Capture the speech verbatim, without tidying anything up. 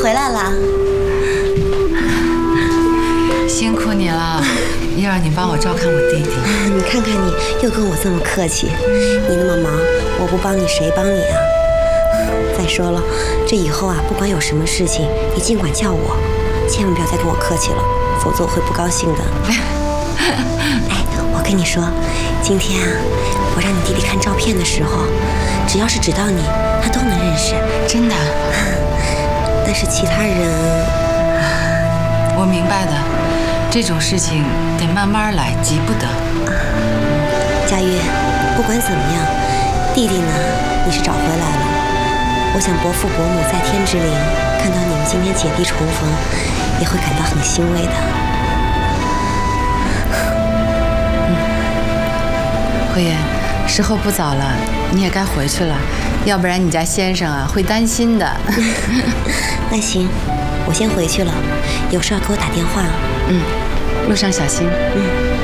回来了， 辛苦你了，又让你帮我照看我弟弟。 你看看你，又跟我这么客气，你那么忙，我不帮你谁帮你啊？再说了，这以后啊，不管有什么事情，你尽管叫我，千万不要再跟我客气了，否则我会不高兴的。哎，我跟你说，今天啊，我让你弟弟看照片的时候，只要是指到你，他都能认识。 真的？ 但是其他人， 我明白的，这种事情得慢慢来，急不得。 佳玉，不管怎么样，弟弟呢，你是找回来了。我想伯父伯母在天之灵，看到你们今天姐弟重逢，也会感到很欣慰的。 慧妍，时候不早了，你也该回去了，要不然你家先生啊会担心的。 那行，我先回去了，有事要给我打电话。 嗯，路上小心。 嗯。